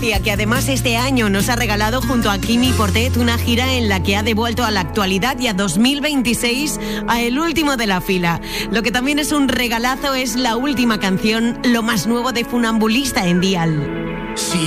García, que además este año nos ha regalado junto a Quimi Portet una gira en la que ha devuelto a la actualidad y a 2026 a el último de la fila. Lo que también es un regalazo es la última canción, Lo más nuevo de Funambulista en Dial. Sí.